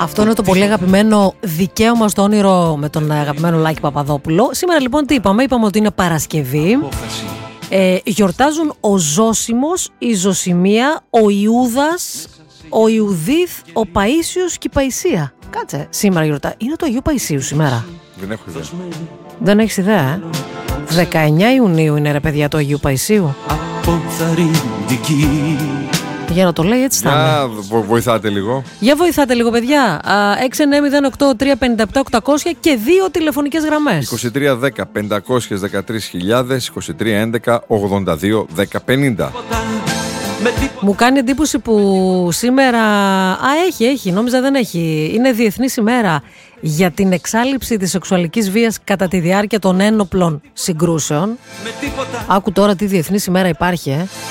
Αυτό είναι το πολύ αγαπημένο δικαίωμα στο όνειρο με τον αγαπημένο Λάκη Παπαδόπουλο. Σήμερα λοιπόν τι είπαμε? Είπαμε ότι είναι Παρασκευή. Γιορτάζουν ο Ζώσιμος, η Ζωσιμία, ο Ιούδας, ο Ιουδίθ, ο Παΐσιος και η Παϊσία. Κάτσε, σήμερα γιορτάζει. Είναι το Αγίου Παϊσίου σήμερα. Δεν έχω ιδέα. Δεν έχεις ιδέα, 19 Ιουνίου είναι, ρε παιδιά, το Αγίου Παϊσίου. Για να το λέει έτσι θα είναι. Για βοηθάτε λίγο. Για βοηθάτε λίγο, παιδιά. 6908357 800 και 2 τηλεφωνικές γραμμές. 2310 513.000, 2311 82 1050. Μου κάνει εντύπωση που σήμερα... έχει, νόμιζα δεν έχει. Είναι Διεθνής ημέρα για την εξάλειψη της σεξουαλικής βίας κατά τη διάρκεια των ένοπλων συγκρούσεων. Άκου τώρα τι Διεθνής ημέρα υπάρχει,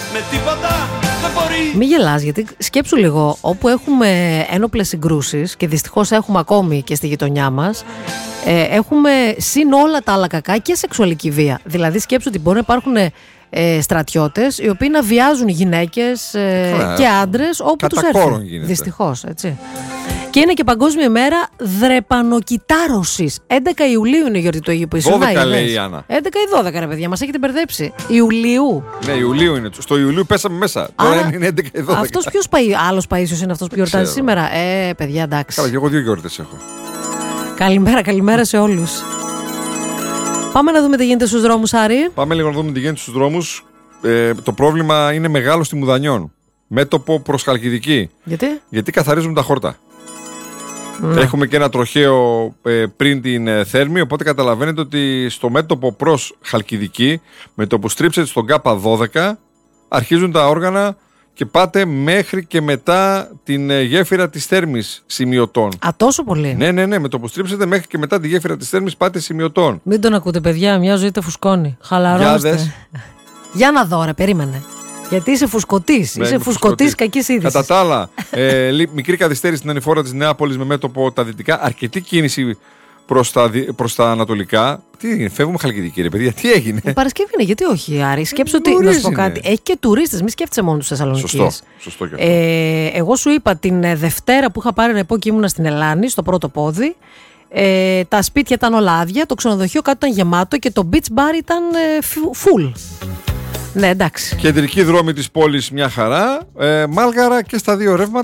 Μη γελάς, γιατί σκέψου λίγο, όπου έχουμε ένοπλες συγκρούσεις, και δυστυχώς έχουμε ακόμη και στη γειτονιά μας, έχουμε συν όλα τα άλλα κακά και σεξουαλική βία. Δηλαδή σκέψου ότι μπορεί να υπάρχουν στρατιώτες οι οποίοι να βιάζουν γυναίκες και άντρες όπου τους έρθει. Δυστυχώς, έτσι. Και είναι και Παγκόσμια ημέρα δρεπανοκυτάρωσης. 11 Ιουλίου είναι η γιορτή του Αγίου Παϊσίου. 12 λέει η Άννα. 11 ή 12, ρε παιδιά, μας έχετε μπερδέψει. Ιουλίου. Ναι, Ιουλίου είναι. Στο Ιουλίου πέσαμε μέσα. Τώρα είναι 11 ή 12. Αυτός ποιος άλλος Παΐσιος είναι αυτός που γιορτάζει σήμερα? Παιδιά, εντάξει. Καλά, και εγώ 2 γιορτές έχω. Καλημέρα σε όλους. Πάμε να δούμε τι γίνεται στους δρόμους, Άρη. Πάμε λίγο να δούμε τι γίνεται στους δρόμους. Το πρόβλημα είναι μεγάλο στη Μουδανιών. Μέτωπο προς Χαλκιδική. Γιατί καθαρίζουν τα χόρτα. Ναι. Έχουμε και ένα τροχαίο πριν την Θέρμη, οπότε καταλαβαίνετε ότι στο μέτωπο προς Χαλκιδική, με το που στρίψετε στον ΚΑΠΑ 12, αρχίζουν τα όργανα και πάτε μέχρι και μετά την γέφυρα της Θέρμης σημειωτών. Τόσο πολύ? Ναι, με το που στρίψετε μέχρι και μετά τη γέφυρα της Θέρμης πάτε σημειωτών. Μην τον ακούτε, παιδιά, μια ζωή τε φουσκώνει. Χαλαρώστε. Για να δω, ρε, περίμενε. Γιατί είσαι φουσκωτής. Είσαι φουσκωτής κακής είδησης. Κατά τα άλλα, μικρή καθυστέρηση στην ανηφόρα της Νεάπολης με μέτωπο τα δυτικά. Αρκετή κίνηση προς τα ανατολικά. Τι έγινε, φεύγουμε Χαλκιδική, ρε παιδιά, τι έγινε? Παρασκευή είναι, γιατί όχι, Άρη? Σκέψου ότι. Να σου πω κάτι. Έχει και τουρίστες, μην σκέφτεσαι μόνο τους Θεσσαλονικείς. Σωστό και αυτό. Εγώ σου είπα την Δευτέρα που είχα πάρει ρεπό και ήμουνα στην Ελλάνη, στο πρώτο πόδι. Τα σπίτια ήταν όλα άδεια, το ξενοδοχείο κάτω ήταν γεμάτο και το beach bar ήταν full. Ναι, εντάξει. Κεντρική δρόμη της πόλης μια χαρά. Μάλγαρα και στα 2 ρεύματα.